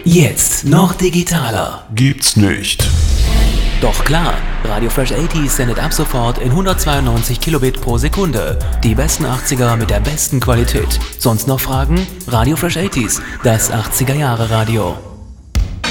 Jetzt noch digitaler. Gibt's nicht. Doch klar, Radio Fresh 80s sendet ab sofort in 192 Kilobit pro Sekunde. Die besten 80er mit der besten Qualität. Sonst noch Fragen? Radio Fresh 80s, das 80er Jahre Radio.